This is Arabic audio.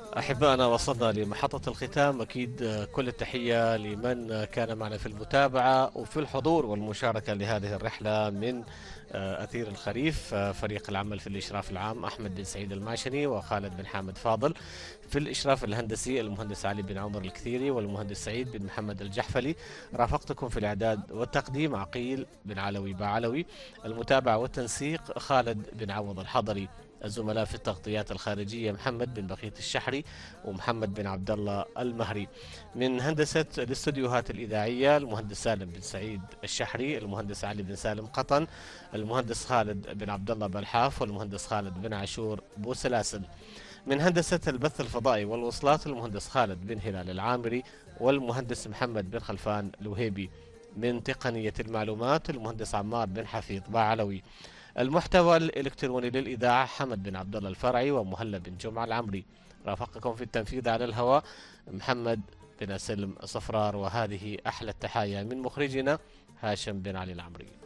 أحبائنا، وصلنا لمحطة الختام. أكيد كل التحية لمن كان معنا في المتابعة وفي الحضور والمشاركة لهذه الرحلة من أثير الخريف. فريق العمل في الإشراف العام أحمد بن سعيد الماشني وخالد بن حامد فاضل. في الإشراف الهندسي المهندس علي بن عمر الكثيري والمهندس سعيد بن محمد الجحفلي. رافقتكم في الإعداد والتقديم عقيل بن علوي باعلوي. المتابعة والتنسيق خالد بن عوض الحضري. الزملاء في التغطيات الخارجية محمد بن بقيت الشحري ومحمد بن عبد الله المهري. من هندسة الاستديوهات الإذاعية المهندس سالم بن سعيد الشحري، المهندس علي بن سالم قطن، المهندس خالد بن عبد الله بلحاف، والمهندس خالد بن عاشور بوسلاسل. من هندسة البث الفضائي والوصلات المهندس خالد بن هلال العامري والمهندس محمد بن خلفان الوهيبي. من تقنية المعلومات المهندس عمار بن حفيظ باعلوي. المحتوى الإلكتروني للإذاعة حمد بن عبد الله الفرعي ومهلب بن جمعة العمري. رافقكم في التنفيذ على الهواء محمد بن سلم صفرار، وهذه أحلى التحايا من مخرجنا هاشم بن علي العمري.